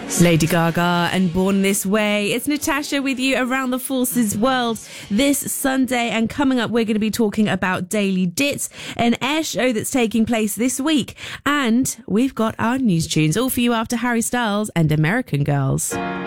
Lady Gaga and Born This Way. It's Natasha with you around the Forces world this Sunday. And coming up, we're going to be talking about Daily Dit, an air show that's taking place this week. And we've got our news tunes all for you after Harry Styles and American Girls.